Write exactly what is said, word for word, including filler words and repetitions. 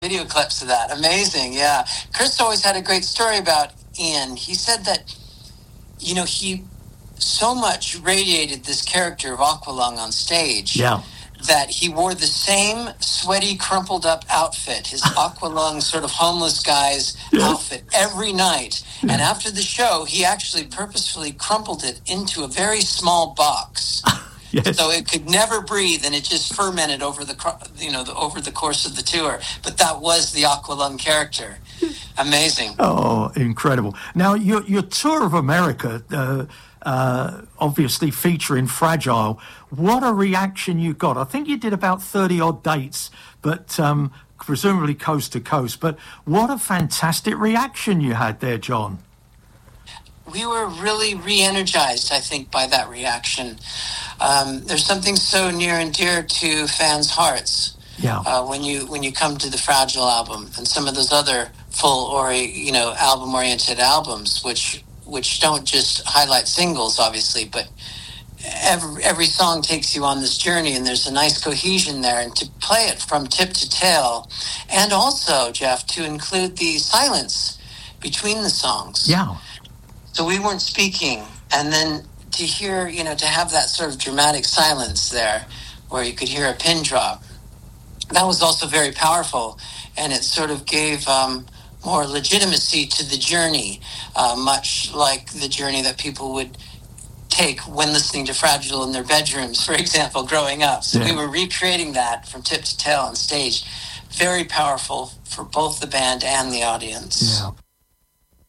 video clips of that. Amazing, yeah. Chris always had a great story about Ian. He said that, you know, he so much radiated this character of Aqualung on stage. Yeah. That he wore the same sweaty, crumpled up outfit, his Aqualung sort of homeless guy's yes. outfit every night. Yeah. And after the show, he actually purposefully crumpled it into a very small box. Yes. So it could never breathe, and it just fermented over the, you know, the, over the course of the tour. But that was the Aqualung character. Amazing. Oh, incredible. Now, your your tour of America, uh, uh, obviously featuring Fragile, what a reaction you got. I think you did about thirty-odd dates, but um, presumably coast to coast. But what a fantastic reaction you had there, John. We were really re-energized, I think, by that reaction. Um, there's something so near and dear to fans' hearts. Yeah. Uh, when you when you come to the Fragile album and some of those other full or you know album oriented albums, which which don't just highlight singles, obviously, but every every song takes you on this journey, and there's a nice cohesion there. And to play it from tip to tail, and also, Jeff, to include the silence between the songs. Yeah. So we weren't speaking, and then to hear, you know, to have that sort of dramatic silence there, where you could hear a pin drop. That was also very powerful, and it sort of gave um, more legitimacy to the journey, uh, much like the journey that people would take when listening to Fragile in their bedrooms, for example, growing up. So yeah. we were recreating that from tip to tail on stage. Very powerful for both the band and the audience. Yeah.